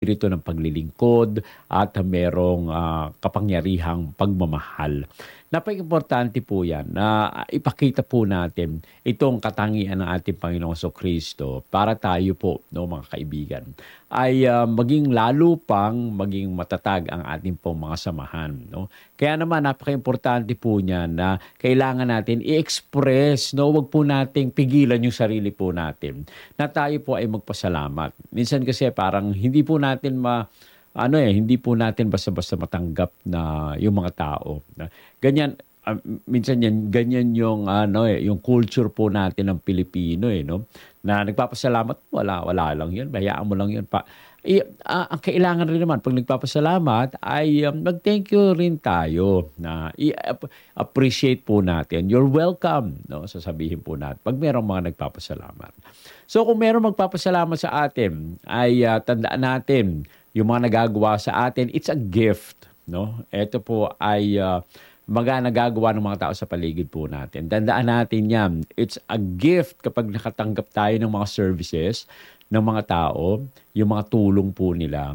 espiritu ng paglilingkod at merong kapangyarihang pagmamahal. Napaka-importante po yan na ipakita po natin itong katangian ng ating Panginoong Kristo para tayo po, no, mga kaibigan, ay maging lalo pang maging matatag ang ating pong mga samahan. No? Kaya naman napaka-importante po niya na kailangan natin i-express, no? Huwag po nating pigilan yung sarili po natin na tayo po ay magpasalamat. Minsan kasi parang hindi po natin hindi po natin basta-basta matanggap na yung mga tao. Ganyan, minsan ganyan yung yung culture po natin ng Pilipino no. Na nagpapasalamat, wala lang 'yun. Hayaan mo lang 'yun pa. Ang kailangan rin naman pag nagpapasalamat ay mag-thank you rin tayo na i-appreciate po natin. You're welcome, no? Sasabihin po natin pag mayroong mga nagpapasalamat. So kung mayroong magpapasalamat sa atin, ay tandaan natin yung mga nagagawa sa atin, it's a gift, no? Ito po ay mga nagagawa ng mga tao sa paligid po natin. Tandaan natin yan. It's a gift kapag nakatanggap tayo ng mga services ng mga tao, yung mga tulong po nila.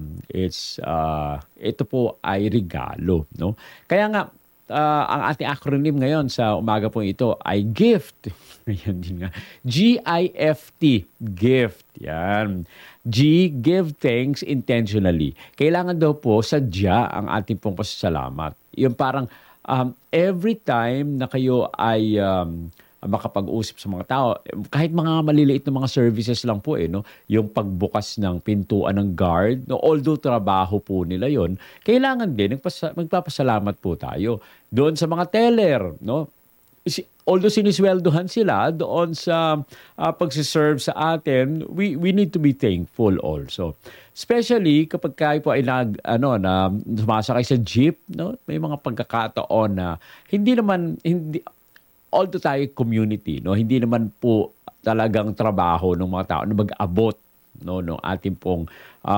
Ito po ay regalo, no? Kaya nga, ang ating acronym ngayon sa umaga po ito ay GIFT. Yan din nga. G-I-F-T. GIFT. Yan. G, give thanks intentionally. Kailangan daw po sadya ang ating pong pasasalamat. Yung parang every time na kayo ay makapag-usap sa mga tao, kahit mga maliliit na mga services lang po no, yung pagbukas ng pintuan ng guard, no, although trabaho po nila yon, kailangan din magpapasalamat po tayo. Doon sa mga teller, no, although sinisweldohan sila doon sa pagsiserve sa atin, we need to be thankful also. Especially kapag kayo po ay na sumasakay sa jeep, no, may mga pagkakataon na hindi although tayo community, no, hindi naman po talagang trabaho ng mga tao na mag-abot no ating pong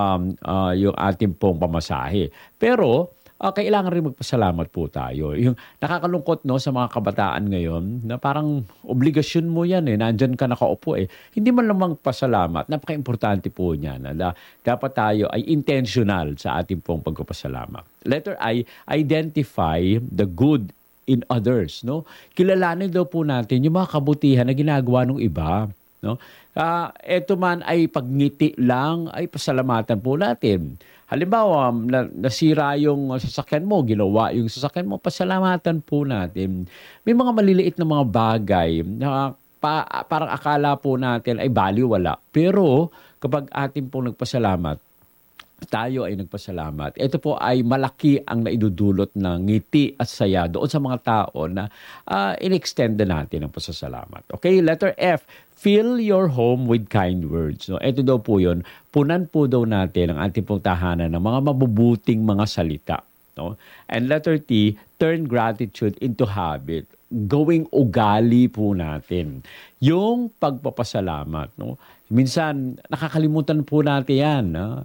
yung ating pong pamasahe. Pero kailangan rin magpasalamat po tayo. Yung nakakalungkot no sa mga kabataan ngayon na parang obligasyon mo yan nandyan ka nakaupo Hindi man lang magpasalamat. Napaka-importante po niyan na dapat tayo ay intentional sa ating pong pagpapasalamat. Letter I, identify the good in others, no? Kilalanin daw po natin yung mga kabutihan na ginagawa ng iba, no? Ito man ay pagngiti lang, ay pasalamatan po natin. Halimbawa, nasira yung sasakyan mo, ginawa yung sasakyan mo, pasalamatan po natin. May mga maliliit na mga bagay na parang akala po natin ay baliwala. Pero kapag atin pong nagpasalamat, tayo ay nagpasalamat. Ito po ay malaki ang naidudulot ng ngiti at saya doon sa mga tao na in-extend natin ang pasasalamat. Okay, letter F, fill your home with kind words. No, ito daw po yun, punan po daw natin ang ating pong tahanan ng mga mabubuting mga salita. No? And letter T, turn gratitude into habit. Gawing ugali po natin. Yung pagpapasalamat. No? Minsan, nakakalimutan po natin yan. No?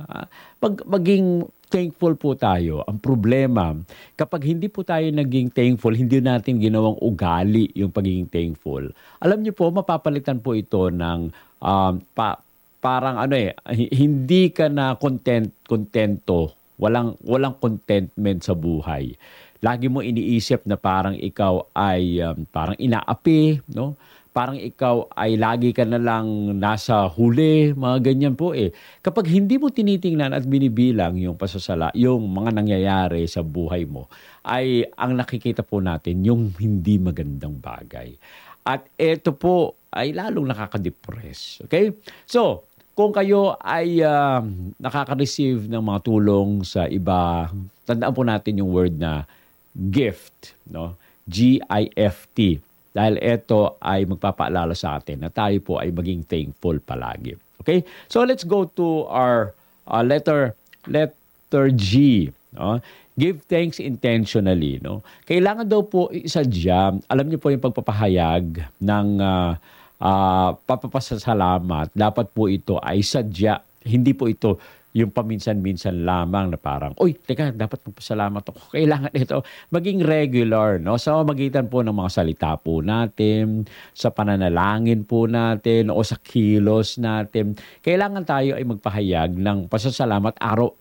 Maging thankful po tayo. Ang problema, kapag hindi po tayo naging thankful, hindi natin ginawang ugali yung pagiging thankful. Alam niyo po, mapapalitan po ito ng parang hindi ka na kontento. Walang contentment sa buhay. Lagi mo iniisip na parang ikaw ay parang inaapi, no? Parang ikaw ay lagi ka na lang nasa huli, mga ganyan po Kapag hindi mo tinitingnan at binibilang yung yung mga nangyayari sa buhay mo, ay ang nakikita po natin yung hindi magandang bagay. At ito po ay lalong nakaka-depress. Okay? So, kung kayo ay nakaka-receive ng mga tulong sa iba, tandaan po natin yung word na gift, no? G-I-F-T. Dahil ito ay magpapaalala sa atin na tayo po ay maging thankful palagi. Okay? So let's go to our letter G. No? Give thanks intentionally. No? Kailangan daw po isadya, alam niyo po yung pagpapahayag ng papapasalamat, dapat po ito ay sadya. Hindi po ito yung paminsan-minsan lamang na parang, uy, teka, dapat magpasalamat ako. Kailangan ito maging regular, no? Sa magitan po ng mga salita po natin, sa pananalangin po natin, o sa kilos natin. Kailangan tayo ay magpahayag ng pasasalamat